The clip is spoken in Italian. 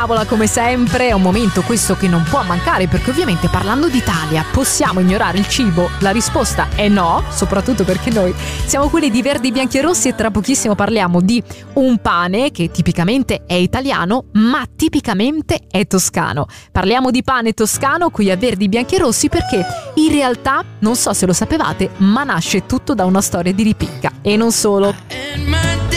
tavola come sempre, è un momento questo che non può mancare, perché ovviamente parlando d'Italia possiamo ignorare il cibo? La risposta è no, soprattutto perché noi siamo quelli di Verdi, Bianchi e Rossi, e tra pochissimo parliamo di un pane che tipicamente è italiano ma tipicamente è toscano. Parliamo di pane toscano qui a Verdi, Bianchi e Rossi, perché in realtà, non so se lo sapevate, ma nasce tutto da una storia di ripicca e non solo.